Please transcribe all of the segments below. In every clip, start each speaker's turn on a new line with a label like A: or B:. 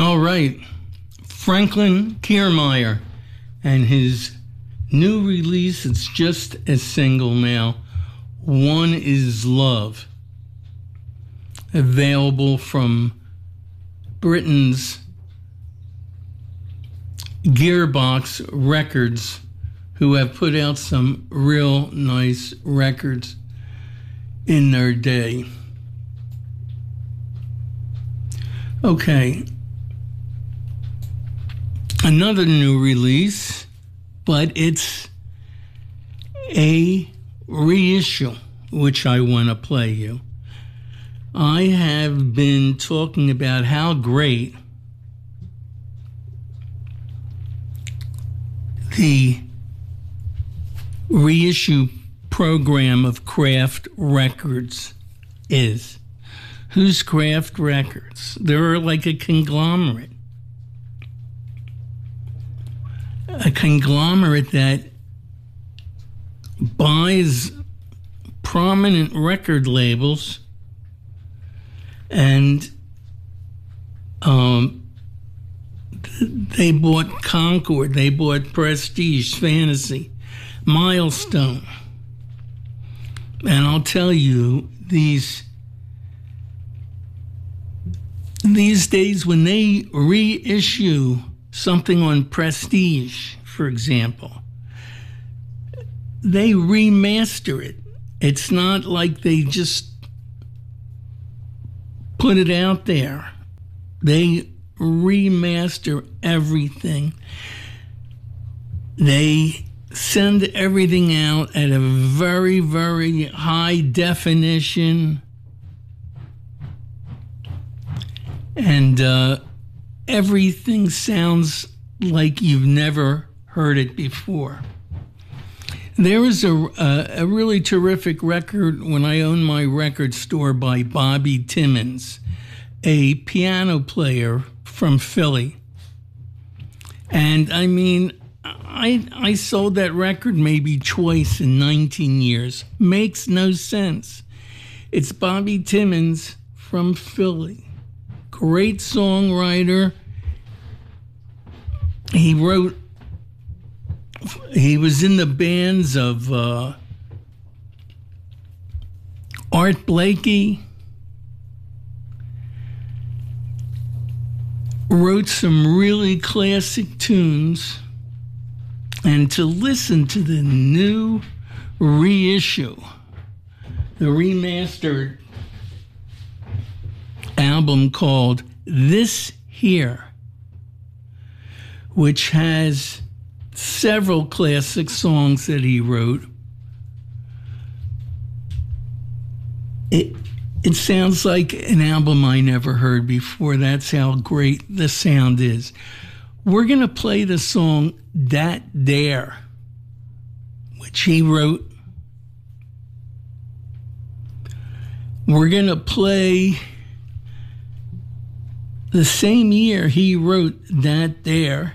A: All right. Franklin Kiermaier and his new release, it's just a single now, One Is Love. Available from Britain's Gearbox Records, who have put out some real nice records in their day. Okay. Another new release, but it's a reissue, which I want to play you. I have been talking about how great the reissue program of Craft Records is. Who's Craft Records? They're like a conglomerate. A conglomerate that buys prominent record labels and they bought Concord, they bought Prestige, Fantasy, Milestone. And I'll tell you, these days when they reissue something on Prestige, for example, they remaster it. It's not like they just put it out there. They remaster everything. They send everything out at a very, very high definition. And everything sounds like you've never heard it before. There was a really terrific record when I owned my record store by Bobby Timmons, a piano player from Philly. And I mean, I sold that record maybe twice in 19 years. Makes no sense. It's Bobby Timmons from Philly. Great songwriter. He was in the bands of Art Blakey. Wrote some really classic tunes. And to listen to the new reissue, the remastered album called This Here, which has several classic songs that he wrote. It sounds like an album I never heard before. That's how great the sound is. We're going to play the song That There, which he wrote. We're going to play the same year he wrote That There.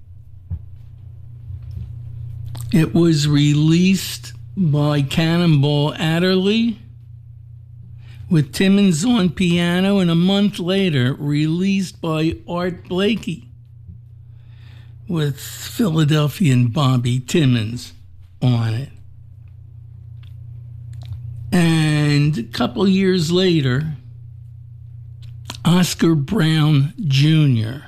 A: It was released by Cannonball Adderley with Timmons on piano, and a month later released by Art Blakey with Philadelphian Bobby Timmons on it. And a couple years later, Oscar Brown Jr.,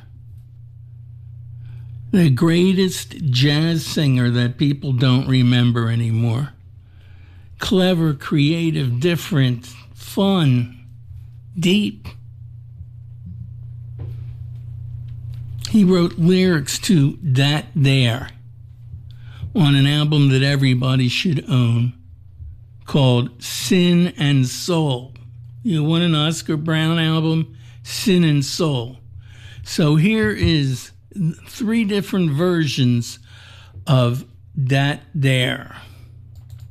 A: the greatest jazz singer that people don't remember anymore. Clever, creative, different, fun, deep. He wrote lyrics to That There on an album that everybody should own called Sin and Soul. You want an Oscar Brown album? Sin and Soul. So here is 3 different versions of That There.